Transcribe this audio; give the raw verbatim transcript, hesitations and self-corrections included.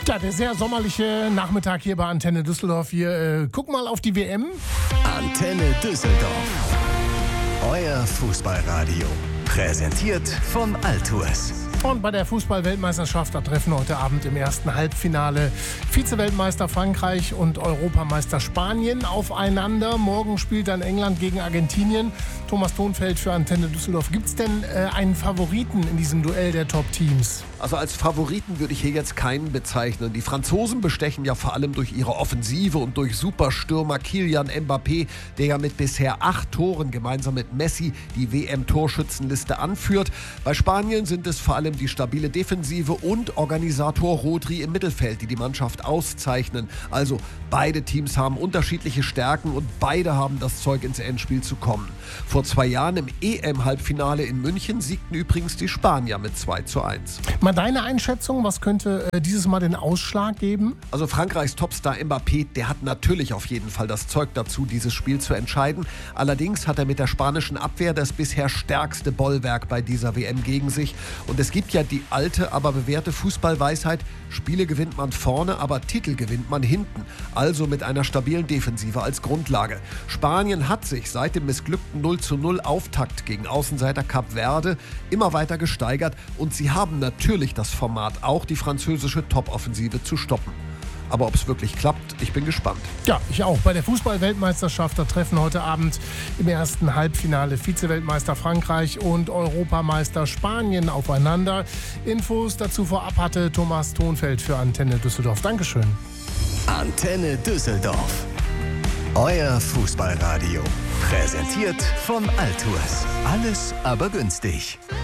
Ja, der sehr sommerliche Nachmittag hier bei Antenne Düsseldorf. Wir äh, gucken mal auf die W M. Antenne Düsseldorf. Euer Fußballradio. Präsentiert von Altours. Und bei der Fußball-Weltmeisterschaft, da treffen heute Abend im ersten Halbfinale Vize-Weltmeister Frankreich und Europameister Spanien aufeinander. Morgen spielt dann England gegen Argentinien. Thomas Thonfeld für Antenne Düsseldorf. Gibt es denn äh, einen Favoriten in diesem Duell der Top-Teams? Also als Favoriten würde ich hier jetzt keinen bezeichnen. Die Franzosen bestechen ja vor allem durch ihre Offensive und durch Superstürmer Kylian Mbappé, der ja mit bisher acht Toren gemeinsam mit Messi die W M-Torschützenliste anführt. Bei Spanien sind es vor allem die stabile Defensive und Organisator Rodri im Mittelfeld, die die Mannschaft auszeichnen. Also beide Teams haben unterschiedliche Stärken und beide haben das Zeug, ins Endspiel zu kommen. Vor zwei Jahren im E M-Halbfinale in München siegten übrigens die Spanier mit zwei zu eins. Mal deine Einschätzung, was könnte äh, dieses Mal den Ausschlag geben? Also Frankreichs Topstar Mbappé, der hat natürlich auf jeden Fall das Zeug dazu, dieses Spiel zu entscheiden. Allerdings hat er mit der spanischen Abwehr das bisher stärkste Bollwerk bei dieser W M gegen sich. Und es gibt ja die alte, aber bewährte Fußballweisheit: Spiele gewinnt man vorne, aber Titel gewinnt man hinten. Also mit einer stabilen Defensive als Grundlage. Spanien hat sich seit dem missglückten null zu null Auftakt gegen Außenseiter Kap Verde immer weiter gesteigert und sie haben natürlich das Format, auch die französische Top-Offensive zu stoppen. Aber ob es wirklich klappt, ich bin gespannt. Ja, ich auch. Bei der Fußball-Weltmeisterschaft, da treffen heute Abend im ersten Halbfinale Vize-Weltmeister Frankreich und Europameister Spanien aufeinander. Infos dazu vorab hatte Thomas Thonfeld für Antenne Düsseldorf. Dankeschön. Antenne Düsseldorf. Euer Fußballradio. Präsentiert von Altours. Alles aber günstig.